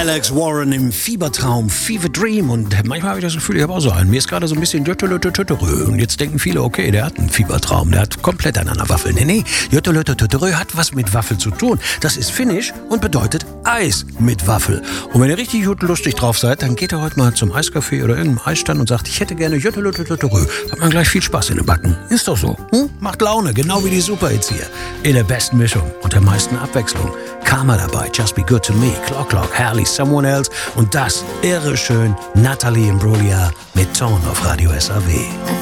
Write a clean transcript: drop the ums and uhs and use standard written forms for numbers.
Alex Warren im Fiebertraum, Fever Dream. Und manchmal habe ich das Gefühl, ich habe auch so einen. Mir ist gerade so ein bisschen Jöttelöttelöttelö. Und jetzt denken viele, okay, der hat einen Fiebertraum. Der hat komplett an einer Waffel. Nee, Jöttelöttelöttelö hat was mit Waffel zu tun. Das ist Finnisch und bedeutet Eis mit Waffel. Und wenn ihr richtig gut lustig drauf seid, dann geht ihr heute mal zum Eiscafé oder irgendeinem Eisstand und sagt, ich hätte gerne Jöttelöttelöttelö. Hat man gleich viel Spaß in den Backen. Ist doch so. Macht Laune, genau wie die Superhits hier. In der besten Mischung und der meisten Abwechslung. Karma dabei, Just Be Good to Me, Clock Clock, Herrlich, Someone Else und das irre schön Natalie Imbruglia mit Ton auf Radio SAW.